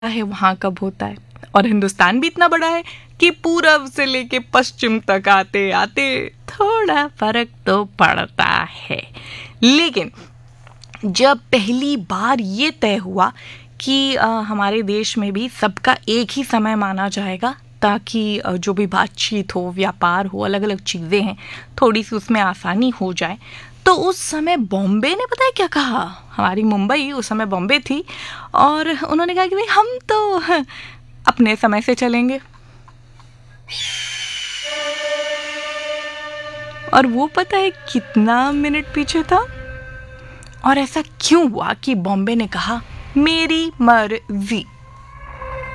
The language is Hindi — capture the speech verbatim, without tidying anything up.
है वहाँ कब होता है। और हिंदुस्तान भी इतना बड़ा है कि पूरब से लेके पश्चिम तक आते आते थोड़ा फर्क तो पड़ता है। लेकिन जब पहली बार ये तय हुआ कि आ, हमारे देश में भी सबका एक ही समय माना जाएगा ताकि आ, जो भी बातचीत हो, व्यापार हो, अलग अलग चीज़ें हैं, थोड़ी सी उसमें आसानी हो जाए, तो उस समय बॉम्बे ने पता है क्या कहा। हमारी मुंबई उस समय बॉम्बे थी और उन्होंने कहा कि भाई हम तो अपने समय से चलेंगे। और वो पता है कितना मिनट पीछे था। और ऐसा क्यों हुआ कि बॉम्बे ने कहा मेरी मर्जी।